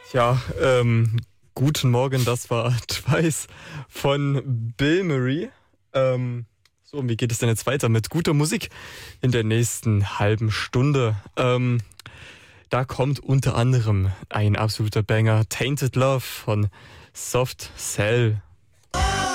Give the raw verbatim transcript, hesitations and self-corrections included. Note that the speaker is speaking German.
Ja, ähm, guten Morgen, das war Twice von Bill Murray. Ähm, so, und wie geht es denn jetzt weiter mit guter Musik in der nächsten halben Stunde? Ähm, da kommt unter anderem ein absoluter Banger, Tainted Love von Soft Cell.